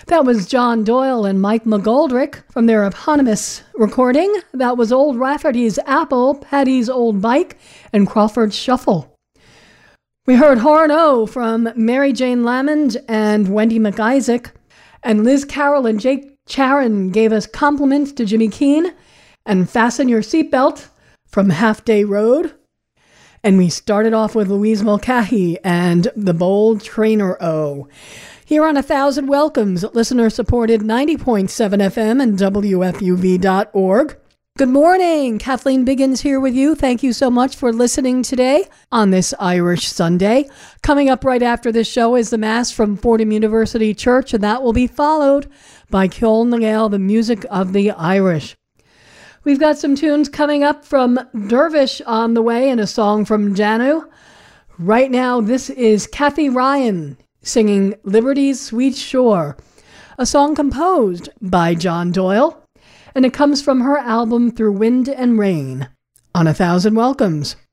That was John Doyle and Mike McGoldrick from their eponymous recording. That was Old Rafferty's Apple, Patty's Old Bike, and Crawford's Shuffle. We heard Horn O from Mary Jane Lamond and Wendy McIsaac, and Liz Carroll and Jake Charon gave us Compliments to Jimmy Keane and Fasten Your Seatbelt from Half Day Road. And we started off with Louise Mulcahy and The Bold Trainer O. Here on 1,000 Welcomes, listener-supported 90.7 FM and WFUV.org. Good morning. Kathleen Biggins here with you. Thank you so much for listening today on this Irish Sunday. Coming up right after this show is the Mass from Fordham University Church, and that will be followed by Ceol na Gael, the music of the Irish. We've got some tunes coming up from Dervish on the way and a song from Janu. Right now, this is Kathy Ryan singing Liberty's Sweet Shore, a song composed by John Doyle, and it comes from her album Through Wind and Rain on 1,000 Welcomes.